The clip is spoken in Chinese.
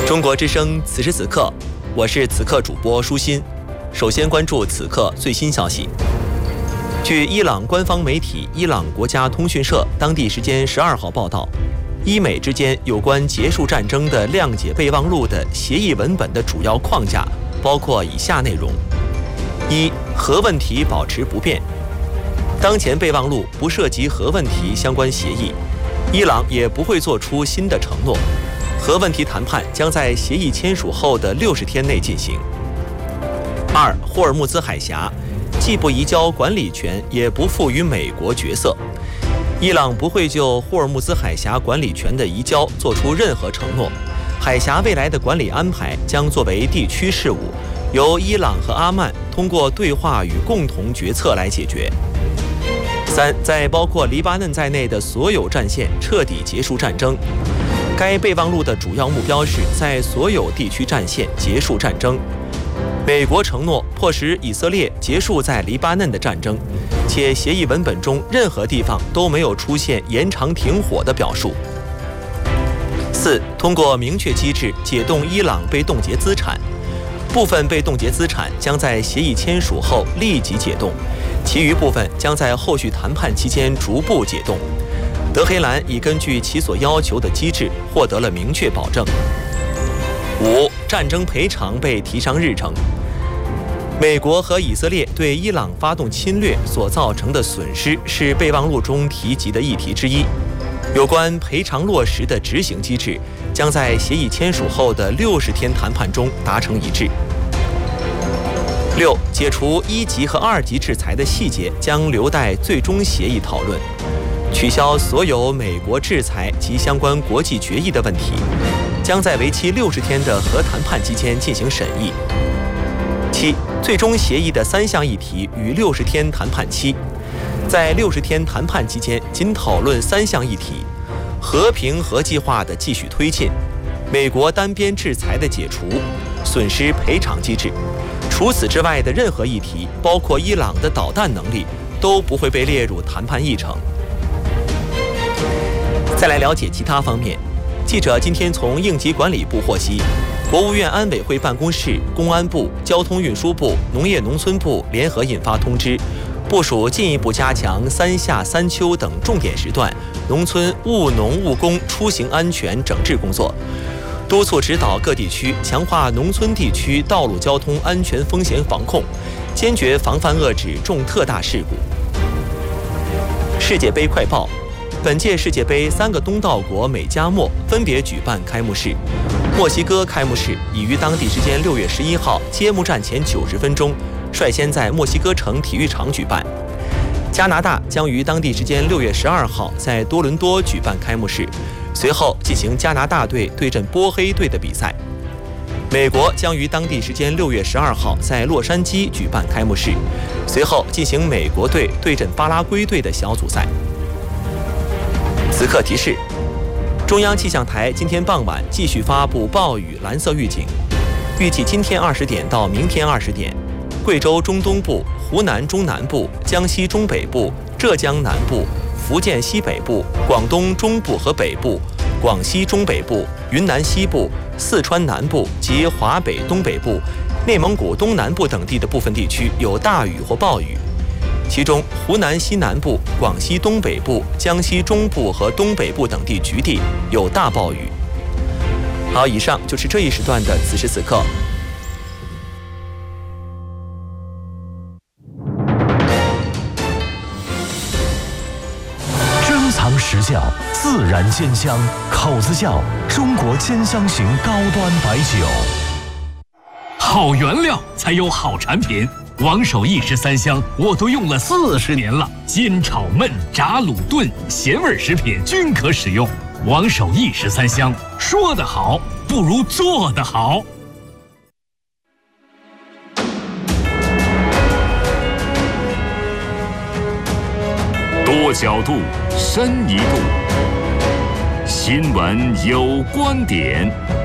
中国之声此时此刻，我是此刻主播舒心。首先关注此刻最新消息。据伊朗官方媒体伊朗国家通讯社当地时间12号报道，伊美之间有关结束战争的谅解备忘录的协议文本的主要框架包括以下内容：一、核问题保持不变。当前备忘录不涉及核问题相关协议，伊朗也不会做出新的承诺。核问题谈判将在协议签署后的60天内进行。二、霍尔木兹海峡既不移交管理权，也不赋予美国角色。伊朗不会就霍尔木兹海峡管理权的移交做出任何承诺。海峡未来的管理安排将作为地区事务，由伊朗和阿曼通过对话与共同决策来解决。三、在包括黎巴嫩在内的所有战线彻底结束战争。该备忘录的主要目标是在所有地区战线结束战争。美国承诺迫使以色列结束在黎巴嫩的战争，且协议文本中任何地方都没有出现延长停火的表述。四、通过明确机制解冻伊朗被冻结资产，部分被冻结资产将在协议签署后立即解冻，其余部分将在后续谈判期间逐步解冻。德黑兰已根据其所要求的机制获得了明确保证。五、战争赔偿被提上日程。美国和以色列对伊朗发动侵略所造成的损失是备忘录中提及的议题之一。有关赔偿落实的执行机制将在协议签署后的60天谈判中达成一致。六、解除1级和2级制裁的细节将留待最终协议讨论。取消所有美国制裁及相关国际决议的问题，将在为期60天的核谈判期间进行审议。七、最终协议的3项议题与60天谈判期，在60天谈判期间仅讨论3项议题：和平核计划的继续推进、美国单边制裁的解除、损失赔偿机制。除此之外的任何议题，包括伊朗的导弹能力，都不会被列入谈判议程。再来了解其他方面，记者今天从应急管理部获悉，国务院安委会办公室、公安部、交通运输部、农业农村部联合印发通知，部署进一步加强3夏3秋等重点时段农村务农务工出行安全整治工作，督促指导各地区强化农村地区道路交通安全风险防控，坚决防范遏制重特大事故。世界杯快报。本届世界杯3个东道国美加墨分别举办开幕式。墨西哥开幕式已于当地时间6月11号揭幕战前90分钟率先在墨西哥城体育场举办。加拿大将于当地时间6月12号在多伦多举办开幕式，随后进行加拿大队对阵波黑队的比赛。美国将于当地时间6月12号在洛杉矶举办开幕式，随后进行美国队对阵巴拉圭队的小组赛。此刻提示：中央气象台今天傍晚继续发布暴雨蓝色预警，预计今天20点到明天20点，贵州中东部、湖南中南部、江西中北部、浙江南部、福建西北部、广东中部和北部、广西中北部、云南西部、四川南部及华北东北部、内蒙古东南部等地的部分地区有大雨或暴雨。其中，湖南西南部、广西东北部、江西中部和东北部等地局地有大暴雨。好，以上就是这一时段的此时此刻。 珍藏实窖，自然煎香，口子窖，中国煎香型高端白酒。 好原料才有好产品。王守义13香我都用了40年了，煎炒焖炸卤炖咸味食品均可使用。王守义13香，说得好不如做得好。 多角度，深一步。新闻有观点。